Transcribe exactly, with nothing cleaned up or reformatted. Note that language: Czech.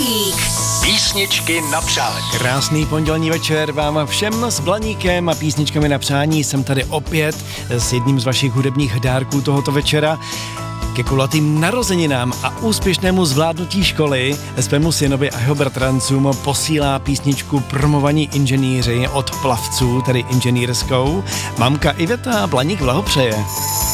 Blaník. Písničky na přání. Krásný pondělní večer vám všem s Blaníkem a písničkami na přání. Jsem tady opět s jedním z vašich hudebních dárků tohoto večera. Ke kulatým narozeninám a úspěšnému zvládnutí školy svému synovi a jeho bratrancům posílá písničku Promovaní inženýři od Plavců, tedy inženýrskou. Mamka Iveta Blaník blahopřeje.